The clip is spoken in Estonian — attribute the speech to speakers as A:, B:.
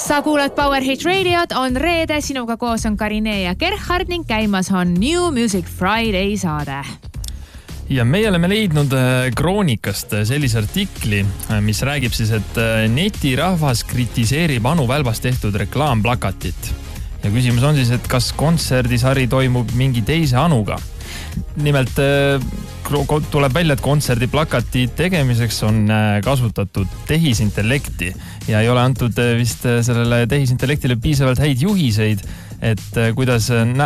A: Sa kuulad Power Hit Radiot, on reede, sinuga koos on Karine ja Gerhard ning käimas on New Music Friday saade.
B: Ja meie oleme leidnud Kroonikast sellise artikli, mis räägib siis, et netirahvas kritiseerib Anu Välbast tehtud reklaamplakatit. Ja küsimus on siis, et kas kontserdisari toimub mingi teise Anuga. Nimelt tuleb välja, et kontserdiplakati tegemiseks on kasutatud tehisintellekti ja ei ole antud vist sellele tehisintellektile piisavalt häid juhiseid, et kuidas